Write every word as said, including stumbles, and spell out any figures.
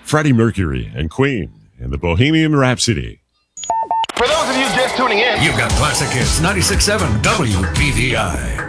Freddie Mercury and Queen in the Bohemian Rhapsody. For those of you just tuning in, you've got Classic Hits ninety-six point seven W B V I.